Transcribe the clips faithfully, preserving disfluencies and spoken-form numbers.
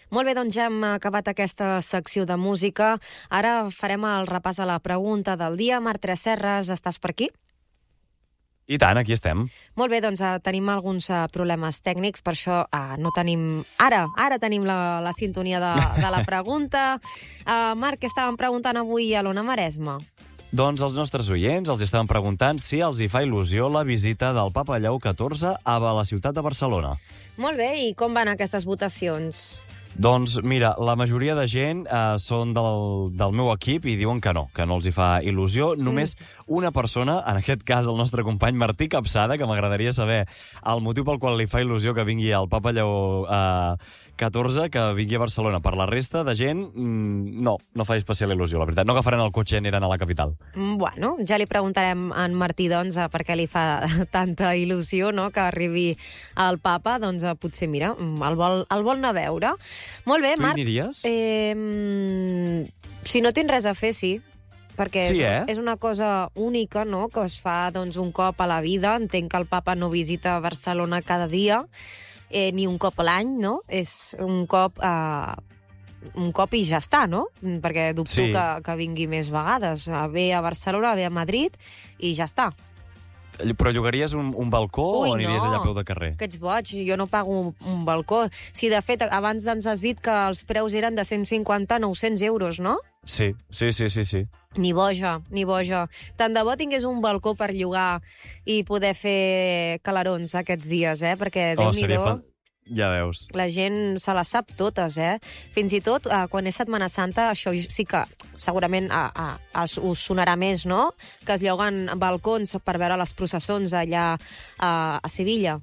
Molt bé, doncs ja hem acabat aquesta secció de música. Ara farem el repàs a la pregunta del dia. Marc Tresserras, estàs per aquí? I tant, aquí estem. Molt bé, doncs uh, tenim alguns uh, problemes tècnics, per això uh, no tenim... Ara, ara tenim la, la sintonia de, de la pregunta. Uh, Marc, què estàvem preguntant avui a l'Ona Maresma? Doncs els nostres oients els estaven preguntant si els hi fa il·lusió la visita del Papa Lleó catorze a la ciutat de Barcelona. Molt bé, i com van aquestes votacions? Doncs mira, la majoria de gent eh, són del, del meu equip i diuen que no, que no els hi fa il·lusió. Només mm. una persona, en aquest cas el nostre company Martí Capçada, que m'agradaria saber el motiu pel qual li fa il·lusió que vingui el Papa Lleó eh, catorze, que vingui a Barcelona. Per la resta de gent, mm, no, no fa especial il·lusió, la veritat. No agafaran el cotxe i aniran a la capital. Bueno, ja li preguntarem a en Martí, doncs, per què li fa tanta il·lusió, no?, que arribi el papa. Doncs potser, mira, el vol, el vol anar a veure. Molt bé, tu Marc. Tu hi aniries? Eh, si no tens res a fer, sí. Perquè sí, eh? és una cosa única, no?, que es fa doncs, un cop a la vida. Entenc que el papa no visita Barcelona cada dia, eh, ni un cop a l'any, no? És un cop... Eh, un cop i ja està, no? Perquè dubto sí. que, que vingui més vegades. Ve a Barcelona, ve a Madrid i ja està. Però llogaries un, un balcó Ui, o aniries no. allà a peu de carrer? Que ets boig, jo no pago un, un balcó. Si, de fet, abans ens has dit que els preus eren de cent cinquanta a nou-cents euros, no? Sí, sí, sí, sí, sí. Ni boja, ni boja. Tant de bo tingués un balcó per llogar i poder fer calarons aquests dies, eh? Perquè, oh, Déu-n'hi-do... fan... Ja veus. La gent se les sap totes, eh? Fins i tot, eh, quan és Setmana Santa, això sí que segurament a, a, a, us sonarà més, no?, que es lloguen balcons per veure les processons allà a, a Sevilla.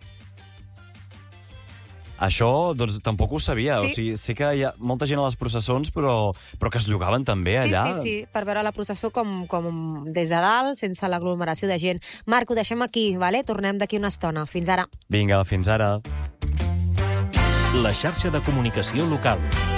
Això, doncs, tampoc ho sabia. Sí. O sigui, sé que hi ha molta gent a les processons, però, però que es llogaven també allà. Sí, sí, sí, per veure la processó com, com des de dalt, sense l'aglomeració de gent. Marc, ho deixem aquí, vale? Tornem d'aquí una estona. Fins ara. Vinga, fins ara. La xarxa de comunicació local.